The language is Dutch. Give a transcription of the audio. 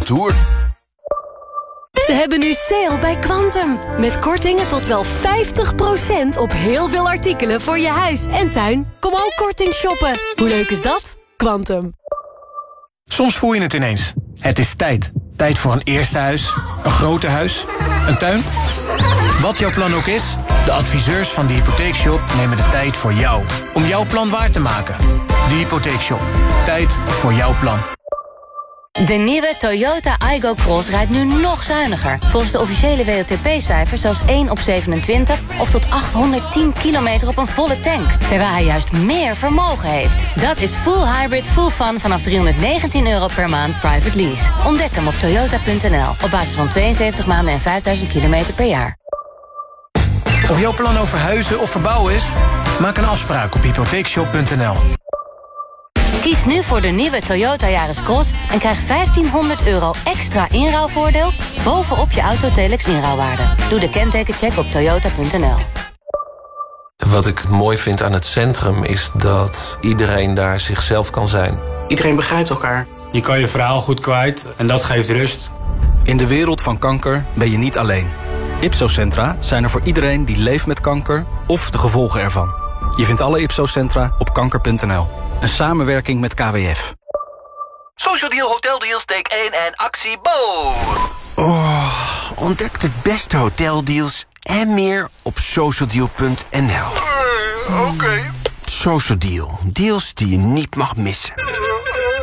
retour. Ze hebben nu sale bij Quantum. Met kortingen tot wel 50% op heel veel artikelen voor je huis en tuin. Kom ook korting shoppen. Hoe leuk is dat? Quantum. Soms voel je het ineens. Het is tijd. Tijd voor een eerste huis, een groter huis, een tuin. Wat jouw plan ook is, de adviseurs van de Hypotheekshop nemen de tijd voor jou. Om jouw plan waar te maken. De Hypotheekshop. Tijd voor jouw plan. De nieuwe Toyota Aygo Cross rijdt nu nog zuiniger. Volgens de officiële WLTP-cijfers zelfs 1 op 27... of tot 810 kilometer op een volle tank. Terwijl hij juist meer vermogen heeft. Dat is full hybrid, full fun vanaf €319 per maand private lease. Ontdek hem op toyota.nl. Op basis van 72 maanden en 5000 kilometer per jaar. Of jouw plan over huizen of verbouwen is? Maak een afspraak op hypotheekshop.nl. Kies nu voor de nieuwe Toyota Yaris Cross en krijg €1500 extra inruilvoordeel bovenop je Autotelex inruilwaarde. Doe de kentekencheck op toyota.nl. Wat ik mooi vind aan het centrum is dat iedereen daar zichzelf kan zijn. Iedereen begrijpt elkaar. Je kan je verhaal goed kwijt en dat geeft rust. In de wereld van kanker ben je niet alleen. Ipso-centra zijn er voor iedereen die leeft met kanker of de gevolgen ervan. Je vindt alle Ipso-centra op kanker.nl. Een samenwerking met KWF. Social Deal Hotel Deals take 1 en actie Bo. Oh, ontdek de beste hoteldeals en meer op socialdeal.nl. Oké. Social Deal. Deals die je niet mag missen.